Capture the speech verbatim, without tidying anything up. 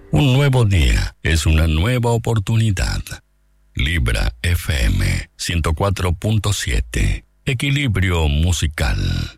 Un nuevo día es una nueva oportunidad. Libra F M ciento cuatro punto siete. Equilibrio musical.